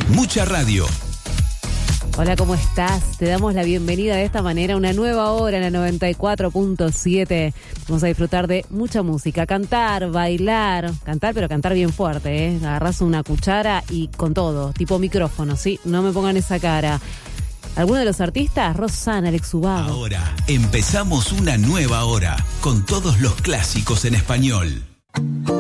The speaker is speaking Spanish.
Mucha radio. Hola, ¿cómo estás? Te damos la bienvenida de esta manera a una nueva hora en la 94.7. Vamos a disfrutar de mucha música, cantar, bailar, pero cantar bien fuerte, ¿eh? Agarrás una cuchara y con todo, tipo micrófono, ¿sí? No me pongan esa cara. ¿Alguno de los artistas? Rosana, Alex Ubago. Ahora empezamos una nueva hora con todos los clásicos en español.